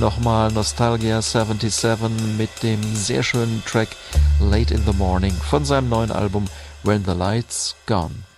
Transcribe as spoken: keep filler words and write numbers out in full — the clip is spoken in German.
nochmal Nostalgia siebenundsiebzig mit dem sehr schönen Track Late in the Morning von seinem neuen Album When the Light's Gone.